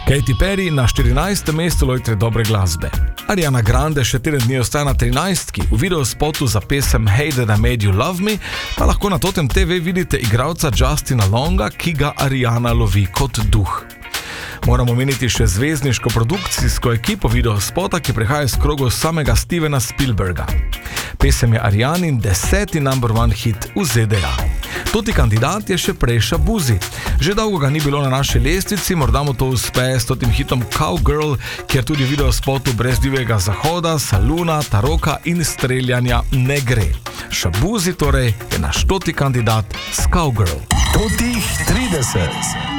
Katy Perry na 14. mestu lojtre dobre glasbe. Ariana Grande še teden dni ostaja na 13. V videospotu za pesem Hey That I Made You Love Me pa lahko na Totem TV vidite igralca Justina Longa, ki ga Ariana lovi kot duh. Moramo omeniti še zvezdniško produkcijsko ekipo videospota, ki prihaja iz krogov samega Stevena Spielberga. Pesem je Arianin 10. number one hit v ZDA. Toti kandidat je še prej Shaboozey. Že dolgo ga ni bilo na naši lestvici, morda mu to uspe s totim hitom Cowgirl, kjer tudi v videospotu brez divjega zahoda, saluna, taroka in streljanja ne gre. Shaboozey torej je naš toti kandidat s Cowgirl. Totih 30.